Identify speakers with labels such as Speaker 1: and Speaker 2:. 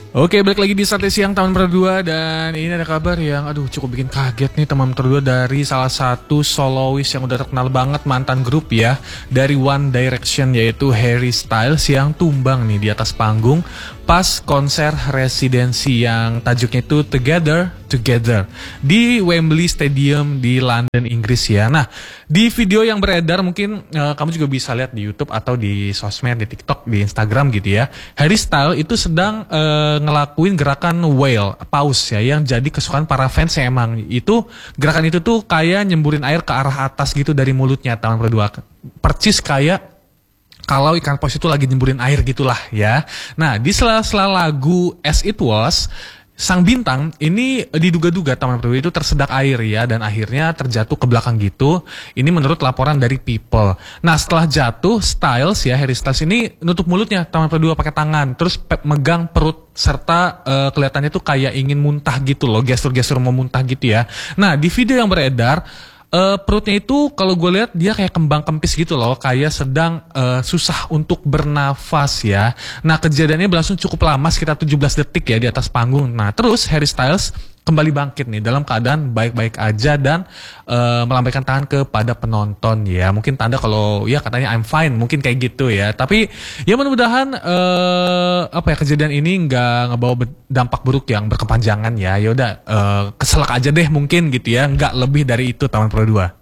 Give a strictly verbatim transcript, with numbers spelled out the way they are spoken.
Speaker 1: Oke, balik lagi di Sate Siang Taman Berdua. Dan ini ada kabar yang aduh cukup bikin kaget nih teman berdua, dari salah satu solois yang udah terkenal banget, mantan grup ya, dari One Direction, yaitu Harry Styles, yang tumbang nih di atas panggung pas konser residensi yang tajuknya itu Together Together di Wembley Stadium di London, Inggris ya. Nah, di video yang beredar mungkin uh, kamu juga bisa lihat di YouTube atau di sosmed, di TikTok, di Instagram gitu ya. Harry Styles itu sedang uh, ngelakuin gerakan whale pause ya, yang jadi kesukaan para fans ya. Emang itu gerakan itu tuh kayak nyemburin air ke arah atas gitu dari mulutnya, teman berdua. Percis kayak kalau ikan paus itu lagi nyemburin air gitulah ya. Nah, di sela-sela lagu As It Was, sang bintang ini diduga-duga teman berdua itu tersedak air ya, dan akhirnya terjatuh ke belakang gitu. Ini menurut laporan dari People. Nah, setelah jatuh, Styles ya, Harry Styles ini nutup mulutnya teman berdua pakai tangan, terus megang perut, serta uh, kelihatannya tuh kayak ingin muntah gitu loh, gestur-gestur mau muntah gitu ya. Nah, di video yang beredar, Uh, perutnya itu kalau gue lihat dia kayak kembang kempis gitu loh, kayak sedang uh, susah untuk bernafas ya. Nah, kejadiannya berlangsung cukup lama, sekitar tujuh belas detik ya di atas panggung. Nah, terus Harry Styles kembali bangkit nih dalam keadaan baik-baik aja dan uh, melambaikan tangan kepada penonton ya. Mungkin tanda kalau ya katanya I'm fine, mungkin kayak gitu ya. Tapi ya mudah-mudahan uh, apa ya, kejadian ini nggak ngebawa dampak buruk yang berkepanjangan ya. Yaudah uh, keselak aja deh mungkin gitu ya, nggak lebih dari itu teman Pro dua.